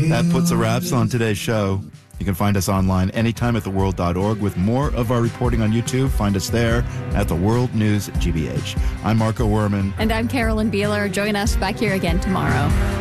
That puts a wraps on today's show. You can find us online anytime at theworld.org with more of our reporting on YouTube. Find us there at The World News GBH. I'm Marco Werman. And I'm Carolyn Beeler. Join us back here again tomorrow.